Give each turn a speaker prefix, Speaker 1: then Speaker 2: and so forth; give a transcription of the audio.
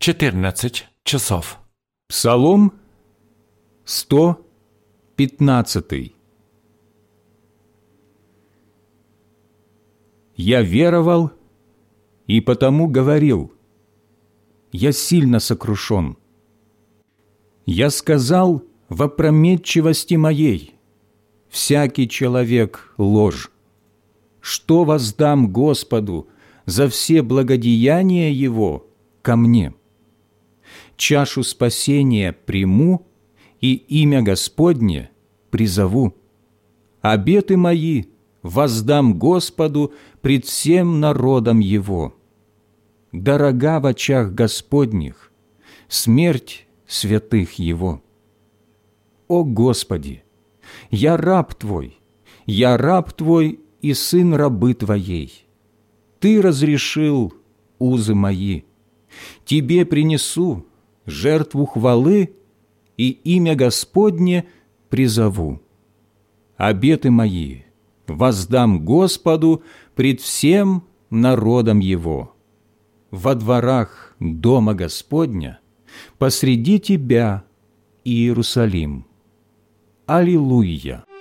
Speaker 1: 14 часов.
Speaker 2: Псалом 115. Я веровал, и потому говорил: я сильно сокрушен. Я сказал в опрометчивости моей: всякий человек ложь. Что воздам Господу за все благодеяния Его ко мне? Чашу спасения приму, и имя Господне призову. Обеты мои воздам Господу пред всем народом Его. Дорога в очах Господних смерть святых Его. О Господи, я раб Твой и сын рабы Твоей. Ты разрешил узы мои. Тебе принесу жертву хвалы, и имя Господне призову. Обеты мои воздам Господу пред всем народом Его. Во дворах дома Господня посреди Тебя, Иерусалим. Аллилуйя!